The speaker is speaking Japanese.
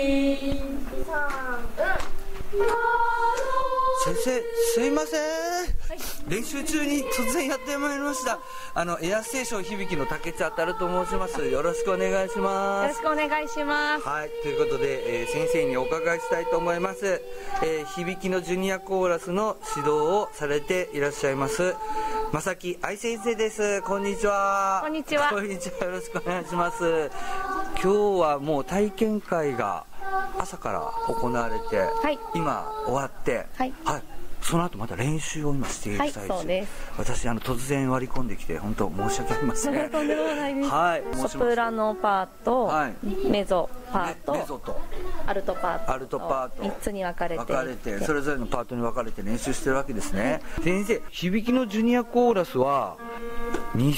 先生、すいません、練習中に突然やってまいりました。エアステーション響の竹内あたると申します。よろしくお願いします。 よろしくお願いします。 はい、ということで、先生にお伺いしたいと思います。響のジュニアコーラスの指導をされていらっしゃいます正木愛先生です。こんにちは。 こんにちは。 こんにちは。よろしくお願いします。今日はもう体験会が朝から行われて、 はい、 今終わって、 はい、 はい、その後また練習を今している最中、 はい、そうです。 私突然割り込んできて本当申し訳ありません。 とんでもないです。 はい、 ソプラノパート、はい、メゾパート、 メゾとアルトパート、 アルトパート 3つに分かれてそれぞれのパートに分かれて練習してるわけですね。先生、響のジュニアコーラスは2